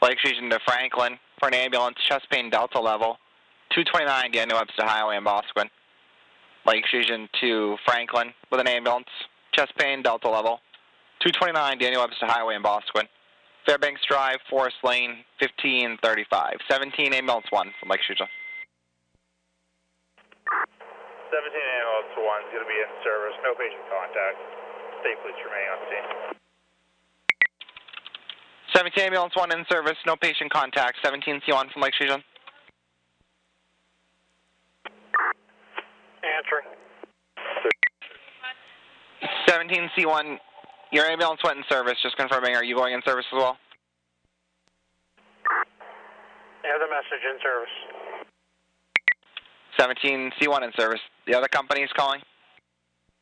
Lake Station to Franklin for an ambulance, chest pain, Delta level. 229 Daniel Webster Highway in Bosquen. Lake Station to Franklin with an ambulance, chest pain, Delta level. 229 Daniel Webster Highway in Bosquen. Fairbanks Drive, Forest Lane, 1535. 17 ambulance 1 from Lake Station. 17 ambulance 1 is going to be in service. No patient contact. State police remaining on scene. 17 ambulance 1 in service. No patient contact. 17 C1 from Lake Station. Answering. 17 C1. Your ambulance went in service. Just confirming. Are you going in service as well? Yeah, the message in service. 17 C1 in service. The other company is calling?